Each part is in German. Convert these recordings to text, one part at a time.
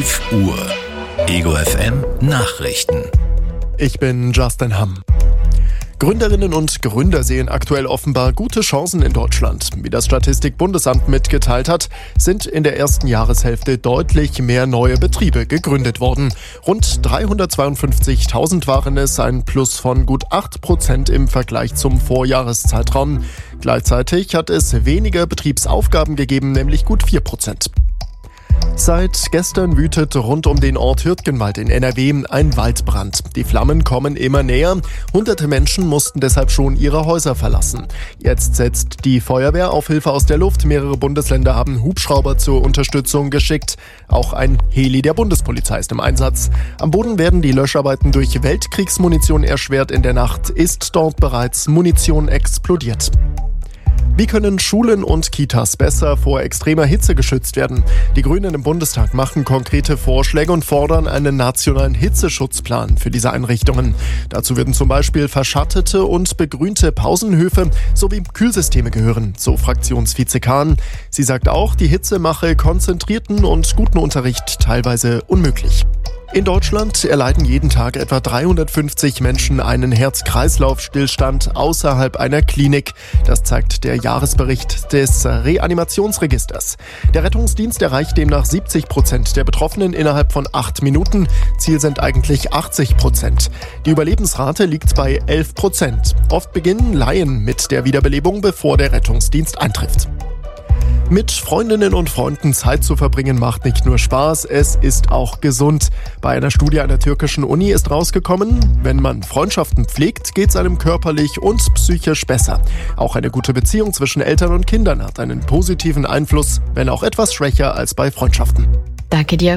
11 Uhr. Ego FM Nachrichten. Ich bin Justin Hamm. Gründerinnen und Gründer sehen aktuell offenbar gute Chancen in Deutschland. Wie das Statistikbundesamt mitgeteilt hat, sind in der ersten Jahreshälfte deutlich mehr neue Betriebe gegründet worden. Rund 352.000 waren es, ein Plus von gut 8% im Vergleich zum Vorjahreszeitraum. Gleichzeitig hat es weniger Betriebsaufgaben gegeben, nämlich gut 4%. Seit gestern wütet rund um den Ort Hürtgenwald in NRW ein Waldbrand. Die Flammen kommen immer näher. Hunderte Menschen mussten deshalb schon ihre Häuser verlassen. Jetzt setzt die Feuerwehr auf Hilfe aus der Luft. Mehrere Bundesländer haben Hubschrauber zur Unterstützung geschickt. Auch ein Heli der Bundespolizei ist im Einsatz. Am Boden werden die Löscharbeiten durch Weltkriegsmunition erschwert. In der Nacht ist dort bereits Munition explodiert. Wie können Schulen und Kitas besser vor extremer Hitze geschützt werden? Die Grünen im Bundestag machen konkrete Vorschläge und fordern einen nationalen Hitzeschutzplan für diese Einrichtungen. Dazu würden zum Beispiel verschattete und begrünte Pausenhöfe sowie Kühlsysteme gehören, so Fraktionsvize Kahn. Sie sagt auch, die Hitze mache konzentrierten und guten Unterricht teilweise unmöglich. In Deutschland erleiden jeden Tag etwa 350 Menschen einen Herz-Kreislauf-Stillstand außerhalb einer Klinik. Das zeigt der Jahresbericht des Reanimationsregisters. Der Rettungsdienst erreicht demnach 70% der Betroffenen innerhalb von 8 Minuten. Ziel sind eigentlich 80%. Die Überlebensrate liegt bei 11%. Oft beginnen Laien mit der Wiederbelebung, bevor der Rettungsdienst eintrifft. Mit Freundinnen und Freunden Zeit zu verbringen macht nicht nur Spaß, es ist auch gesund. Bei einer Studie einer türkischen Uni ist rausgekommen, wenn man Freundschaften pflegt, geht es einem körperlich und psychisch besser. Auch eine gute Beziehung zwischen Eltern und Kindern hat einen positiven Einfluss, wenn auch etwas schwächer als bei Freundschaften. Danke dir.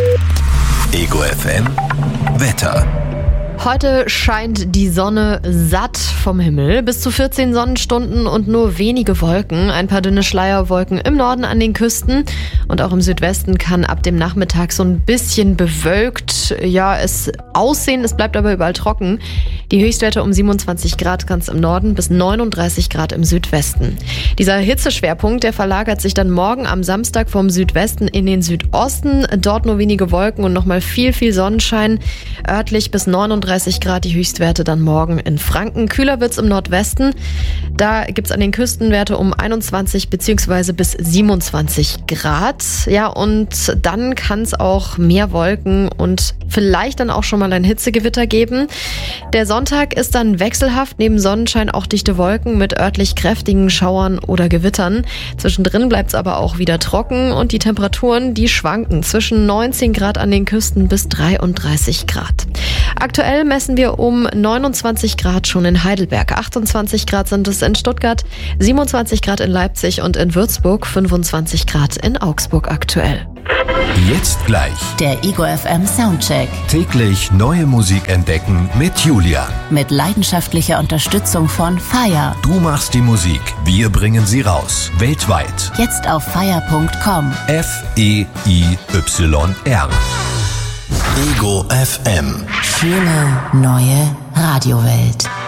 Ego FM Wetter. Heute scheint die Sonne satt vom Himmel. Bis zu 14 Sonnenstunden und nur wenige Wolken. Ein paar dünne Schleierwolken im Norden an den Küsten. Und auch im Südwesten kann ab dem Nachmittag so ein bisschen bewölkt es aussehen. Es bleibt aber überall trocken. Die Höchstwerte um 27 Grad ganz im Norden bis 39 Grad im Südwesten. Dieser Hitzeschwerpunkt, der verlagert sich dann morgen am Samstag vom Südwesten in den Südosten. Dort nur wenige Wolken und nochmal viel Sonnenschein. Örtlich bis 39 Grad die Höchstwerte dann morgen in Franken. Kühler wird's im Nordwesten. Da gibt's an den Küsten Werte um 21 bzw. bis 27 Grad. Ja, und dann kann es auch mehr Wolken und vielleicht dann auch schon mal ein Hitzegewitter geben. Der Sonntag ist dann wechselhaft, neben Sonnenschein auch dichte Wolken mit örtlich kräftigen Schauern oder Gewittern. Zwischendrin bleibt es aber auch wieder trocken und die Temperaturen, die schwanken zwischen 19 Grad an den Küsten bis 33 Grad. Aktuell messen wir um 29 Grad schon in Heidelberg, 28 Grad sind es in Stuttgart, 27 Grad in Leipzig und in Würzburg, 25 Grad in Augsburg aktuell. Jetzt gleich Der Ego FM Soundcheck. täglich neue Musik entdecken mit Julia. Mit leidenschaftlicher Unterstützung von Fire. Du machst die Musik, wir bringen sie raus. Weltweit. Jetzt auf fire.com. FEIYR. Ego FM. Schöne neue Radiowelt.